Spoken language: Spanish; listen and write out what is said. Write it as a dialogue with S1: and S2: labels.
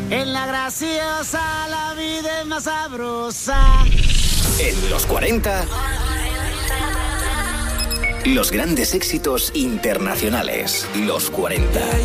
S1: En la graciosa la vida es más sabrosa.
S2: En los 40, los grandes éxitos internacionales. Los 40.